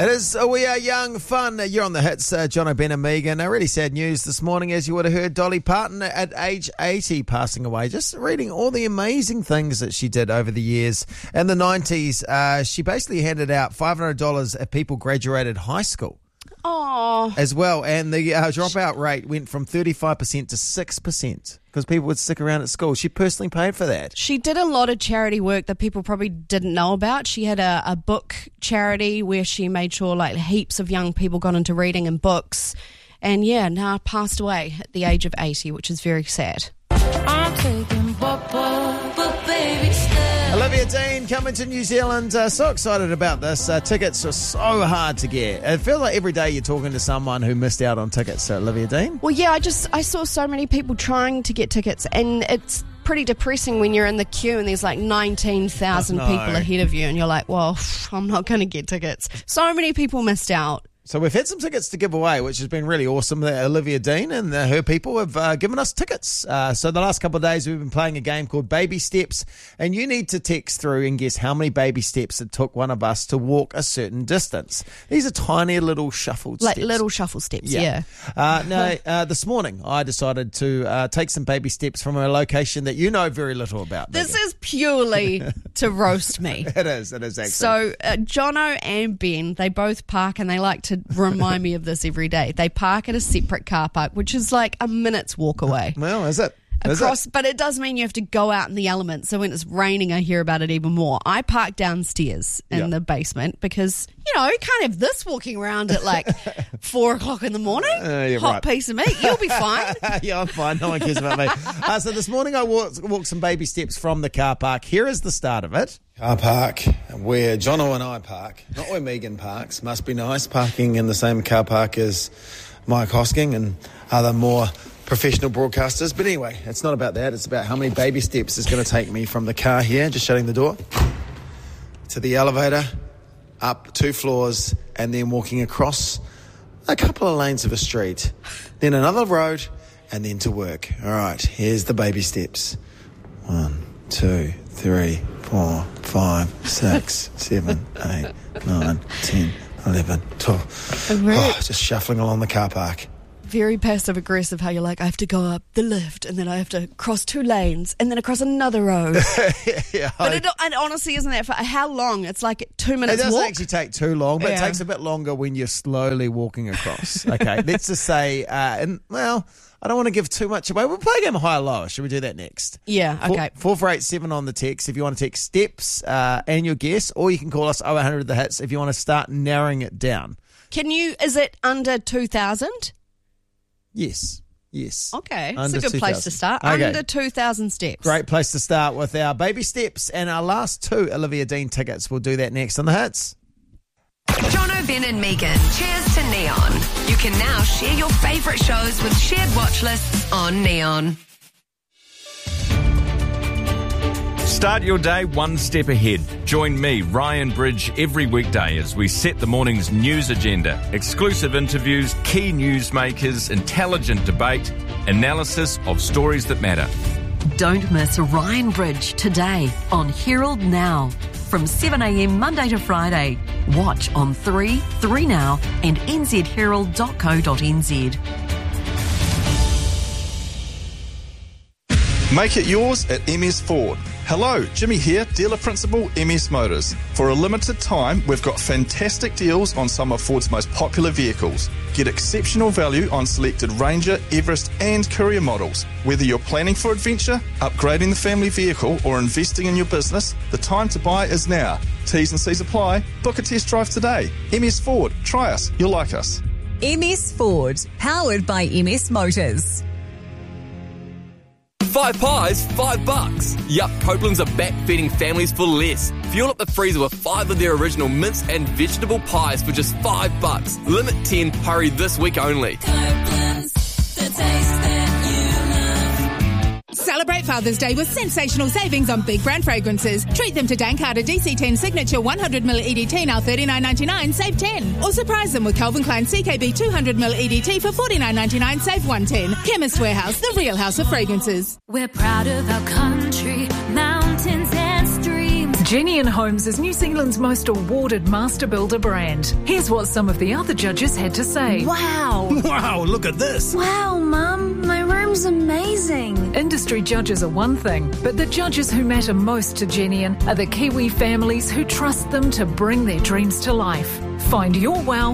It is We Are Young Fun. You're on the hits, John O'Ben and Megan. Really sad news this morning, as you would have heard. Dolly Parton at age 80 passing away. Just reading all the amazing things that she did over the years. In the 90s, she basically handed out $500 if people graduated high school. Oh, as well, and the dropout rate went from 35% to 6% because people would stick around at school. She personally paid for that. she did a lot of charity work that people probably didn't know about. She had a book charity where she made sure like heaps of young people got into reading and books. And yeah, now passed away at the age of 80, which is very sad. I'm taking but baby step. Olivia Dean coming to New Zealand. So excited about this. Tickets are so hard to get. It feels like every day you're talking to someone who missed out on tickets. Olivia Dean? Well, yeah, I saw so many people trying to get tickets, and it's pretty depressing when you're in the queue and there's like 19,000 people ahead of you, and you're like, well, I'm not going to get tickets. So many people missed out. So we've had some tickets to give away, which has been really awesome. Olivia Dean and her people have given us tickets. So the last couple of days we've been playing a game called Baby Steps, and you need to text through and guess how many baby steps it took one of us to walk a certain distance. These are tiny little shuffled steps. Like little shuffle steps, yeah. This morning I decided to take some baby steps from a location that you know very little about. This Megan. is purely to roast me. It is actually. So Jono and Ben, they both park, and they like to remind me of this every day. They park at a separate car park, which is like a minute's walk away. Well, is it? But it does mean you have to go out in the elements. So when it's raining, I hear about it even more. I park downstairs in the basement because, you can't have this walking around at like 4 o'clock in the morning. Hot piece of meat. You'll be fine. Yeah, I'm fine. No one cares about me. So this morning I walked some baby steps from the car park. Here is the start of it. Car park where Jono and I park, not where Megan parks. Must be nice parking in the same car park as Mike Hosking and other more professional broadcasters. But anyway, it's not about that. It's about how many baby steps it's going to take me from the car here, just shutting the door, to the elevator, up 2 floors, and then walking across a couple of lanes of a street, then another road, and then to work. All right, here's the baby steps. 1, 2, 3, 4, 5, 6, 7, 8, 9, 10, 11, 12. Just shuffling along the car park. Very passive aggressive how you're like, I have to go up the lift and then I have to cross 2 lanes and then across another road. But it honestly isn't that far. How long? It's like 2 minutes walk. It doesn't walk. actually take too long, but it takes a bit longer when you're slowly walking across. Okay, let's just say, I don't want to give too much away. We'll play a game of high or low. Should we do that next? Yeah, okay. 4487 on the text if you want to text steps and your guess, or you can call us 0800 the hits if you want to start narrowing it down. Is it under 2,000? Yes. Okay, Under it's a good 2,000. place to start. Okay. Under 2,000 steps. Great place to start with our baby steps and our last 2 Olivia Dean tickets. We'll do that next on the hits. John O'Ben and Megan, cheers to Neon. You can now share your favourite shows with shared watch lists on Neon. Start your day one step ahead. Join me, Ryan Bridge, every weekday as we set the morning's news agenda. Exclusive interviews, key newsmakers, intelligent debate, analysis of stories that matter. Don't miss Ryan Bridge today on Herald Now from 7am Monday to Friday. Watch on 3, 3Now and nzherald.co.nz. Make it yours at MS Ford. Hello, Jimmy here, dealer principal, MS Motors. For a limited time, we've got fantastic deals on some of Ford's most popular vehicles. Get exceptional value on selected Ranger, Everest and Courier models. Whether you're planning for adventure, upgrading the family vehicle or investing in your business, the time to buy is now. T's and C's apply. Book a test drive today. MS Ford. Try us. You'll like us. MS Ford, powered by MS Motors. 5 pies, $5. Yup, Copeland's are back feeding families for less. Fuel up the freezer with 5 of their original mince and vegetable pies for just $5. Limit 10, hurry this week only. Copeland's, the taste that you love. Celebrate Father's Day with sensational savings on big brand fragrances. Treat them to Dan Carter DC10 Signature 100ml EDT now $39.99, save 10. Or surprise them with Calvin Klein CKB 200ml EDT for $49.99, save $110. Chemist Warehouse, the real house of fragrances. We're proud of our country, mountains and streams. Genian Homes is New Zealand's most awarded master builder brand. Here's what some of the other judges had to say. Wow. Wow, look at this. Wow, Mum, my room's amazing. Industry judges are one thing, but the judges who matter most to Genian are the Kiwi families who trust them to bring their dreams to life. Find your wow